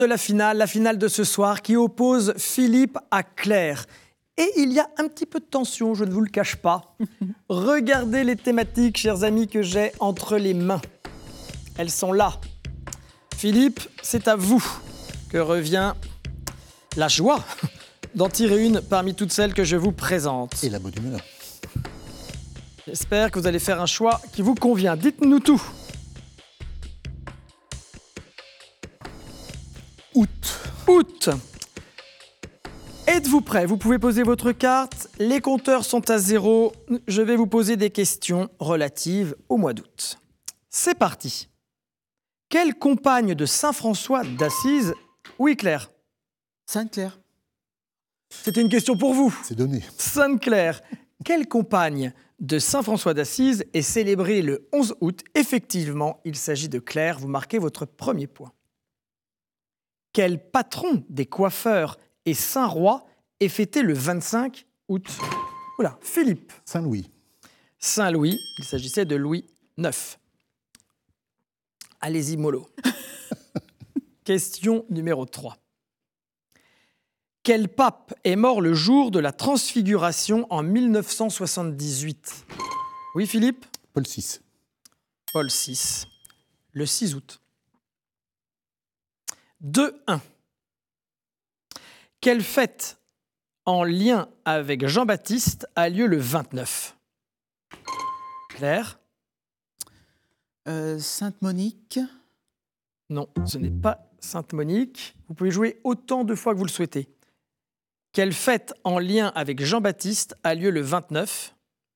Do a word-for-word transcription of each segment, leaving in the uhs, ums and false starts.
De la finale, la finale de ce soir qui oppose Philippe à Claire. Et il y a un petit peu de tension, je ne vous le cache pas. Regardez les thématiques, chers amis, que j'ai entre les mains. Elles sont là. Philippe, c'est à vous que revient la joie d'en tirer une parmi toutes celles que je vous présente. Et la bonne humeur. J'espère que vous allez faire un choix qui vous convient. Dites-nous tout. Août. Août. Êtes-vous prêts? Vous pouvez poser votre carte. Les compteurs sont à zéro. Je vais vous poser des questions relatives au mois d'août. C'est parti. Quelle compagne de saint François d'Assise... Oui, Claire. Sainte-Claire. C'était une question pour vous. C'est donné. Sainte-Claire. Quelle compagne de saint François d'Assise est célébrée le onze août? Effectivement, il s'agit de Claire. Vous marquez votre premier point. Quel patron des coiffeurs et Saint-Roi est fêté le vingt-cinq août? Oula, Philippe. Saint-Louis. Saint-Louis, il s'agissait de Louis neuf. Allez-y, mollo. Question numéro trois. Quel pape est mort le jour de la Transfiguration en mille neuf cent soixante-dix-huit? Oui, Philippe? Paul six. Paul six, le six août. deux un. Quelle fête en lien avec Jean-Baptiste a lieu le vingt-neuf? Claire? Euh, Sainte-Monique. Non, ce n'est pas Sainte-Monique. Vous pouvez jouer autant de fois que vous le souhaitez. Quelle fête en lien avec Jean-Baptiste a lieu le vingt-neuf?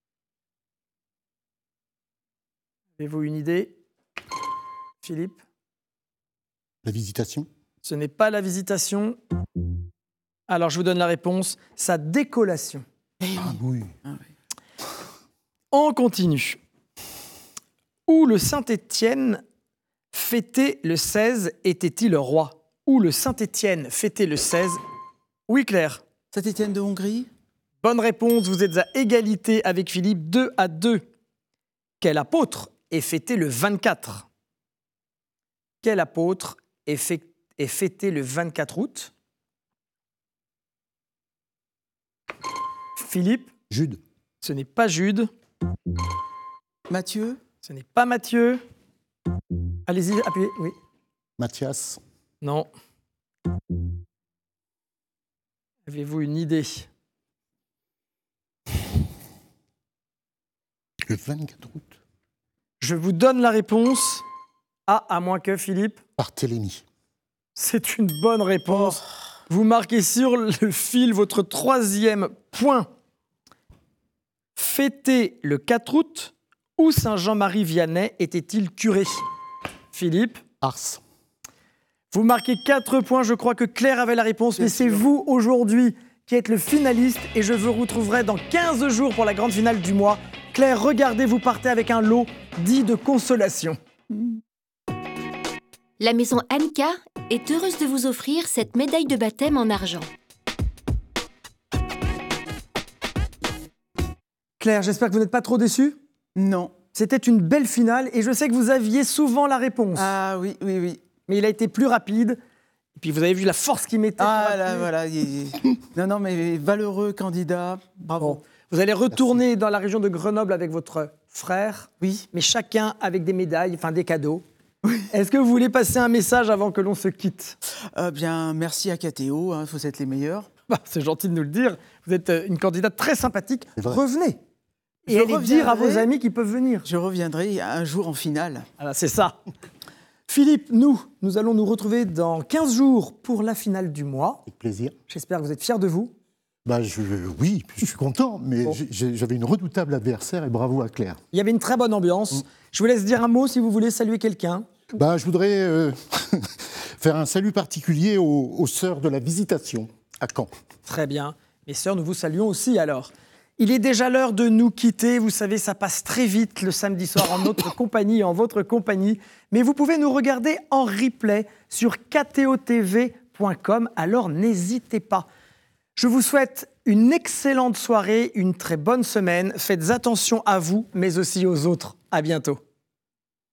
Avez-vous une idée, Philippe? La Visitation. Ce n'est pas la Visitation. Alors, je vous donne la réponse. Sa décollation. Ah oui. Ah oui. On continue. Où le Saint-Étienne fêté le seize était-il roi? Où le Saint-Étienne fêté le seize? Oui, Claire. Saint-Étienne de Hongrie. Bonne réponse, vous êtes à égalité avec Philippe, deux à deux. Quel apôtre est fêté le vingt-quatre? Quel apôtre est, fait, est fêté le vingt-quatre août? Philippe? Jude. Ce n'est pas Jude. Matthieu. Ce n'est pas Matthieu. Allez-y, appuyez. Oui. Mathias. Non. Avez-vous une idée? Le vingt-quatre août. Je vous donne la réponse. Ah, à moins que, Philippe? Barthélemy. C'est une bonne réponse. Vous marquez sur le fil votre troisième point. Fêté le quatre août, où Saint-Jean-Marie Vianney était-il curé? Philippe? Ars. Vous marquez quatre points. Je crois que Claire avait la réponse, mais c'est vous aujourd'hui qui êtes le finaliste et je vous retrouverai dans quinze jours pour la grande finale du mois. Claire, regardez, vous partez avec un lot dit de consolation. La maison Annika est heureuse de vous offrir cette médaille de baptême en argent. Claire, j'espère que vous n'êtes pas trop déçue. Non. C'était une belle finale et je sais que vous aviez souvent la réponse. Ah oui, oui, oui. Mais il a été plus rapide. Et puis vous avez vu la force qu'il mettait. Ah là, voilà. Il... non, non, mais valeureux candidat. Bravo. Bon. Vous allez retourner Merci. dans la région de Grenoble avec votre frère. Oui. Mais chacun avec des médailles, enfin des cadeaux. Oui. Est-ce que vous voulez passer un message avant que l'on se quitte? euh, Bien, merci à K T O, hein, vous êtes les meilleurs. Bah, c'est gentil de nous le dire. Vous êtes une candidate très sympathique. Revenez. Et allez dire à vos amis qu'ils peuvent venir. Je reviendrai un jour en finale. Ah, c'est ça. Philippe, nous, nous allons nous retrouver dans quinze jours pour la finale du mois. Avec plaisir. J'espère que vous êtes fiers de vous. Bah, je, oui, je suis content, mais bon. j'avais une redoutable adversaire et bravo à Claire. Il y avait une très bonne ambiance. Mm. Je vous laisse dire un mot si vous voulez saluer quelqu'un. Bah, je voudrais euh, faire un salut particulier aux, aux sœurs de la Visitation à Caen. Très bien. Mes sœurs, nous vous saluons aussi alors. Il est déjà l'heure de nous quitter. Vous savez, ça passe très vite le samedi soir en notre compagnie, en votre compagnie. Mais vous pouvez nous regarder en replay sur k t o t v point com. Alors n'hésitez pas. Je vous souhaite une excellente soirée, une très bonne semaine. Faites attention à vous, mais aussi aux autres. À bientôt.